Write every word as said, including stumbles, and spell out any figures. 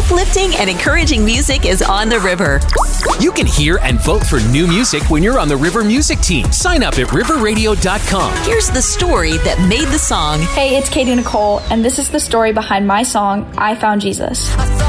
Uplifting and encouraging music is on the river. You can hear and vote for new music when you're on the River Music team. Sign up at river radio dot com. Here's the story that made the song. Hey, it's Katie Nicole, and this is the story behind my song, I Found Jesus.